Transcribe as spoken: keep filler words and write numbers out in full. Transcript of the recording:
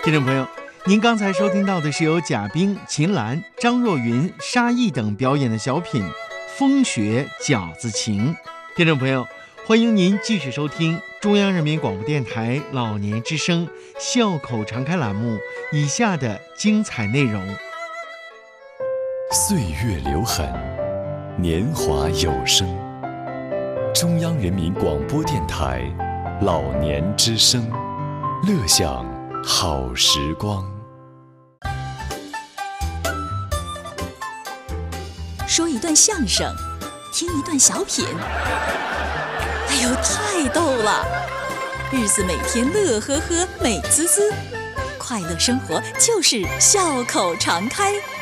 听众朋友，您刚才收听到的是由贾冰、秦岚、张若昀、沙溢等表演的小品《风雪饺子情》。听众朋友，欢迎您继续收听中央人民广播电台老年之声笑口常开栏目以下的精彩内容。 岁月留痕，年华有声。中央人民广播电台老年之声，乐享好时光。 说一段相声，听一段小品，哎呦，太逗了！日子每天乐呵呵，美滋滋，快乐生活就是笑口常开。